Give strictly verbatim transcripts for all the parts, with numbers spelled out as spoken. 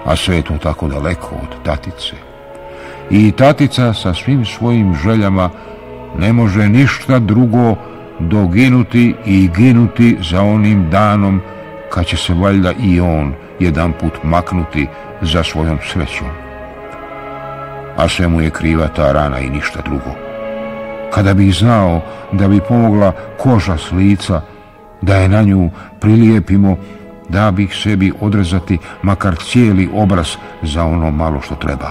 a sve je to tako daleko od tatice. I tatica sa svim svojim željama ne može ništa drugo doginuti i ginuti za onim danom kad će se valjda i on jedan put maknuti za svojom srećom. A sve mu je kriva ta rana i ništa drugo. Kada bih znao da bi pomogla koža s lica, da je na nju prilijepimo, da bih sebi odrezati makar cijeli obraz za ono malo što treba.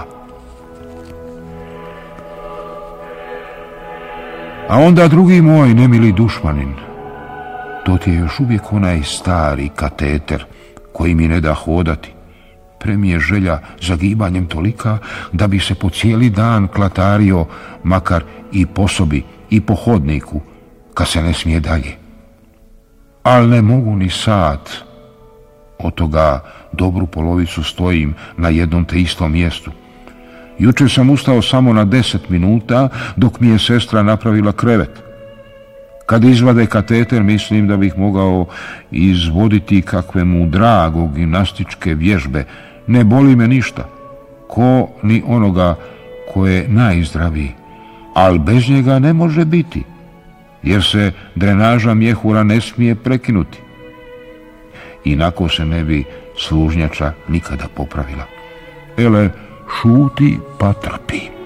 A onda drugi moj nemili dušmanin, to ti je još uvijek onaj stari kateter koji mi ne da hodati. Pre mi je želja za gibanjem tolika da bi se po cijeli dan klatario makar i po sobi i po hodniku, kad se ne smije dalje. Al ne mogu ni sat, od toga dobru polovicu stojim na jednom te istom mjestu. Jučer sam ustao samo na deset minuta dok mi je sestra napravila krevet. Kad izvade kateter mislim da bih mogao izvoditi kakve mu drago gimnastičke vježbe. Ne boli me ništa, ko ni onoga ko je najzdraviji, ali bez njega ne može biti, jer se drenaža mjehura ne smije prekinuti. Inako se ne bi služnjača nikada popravila. Ele, šuti pa trpi.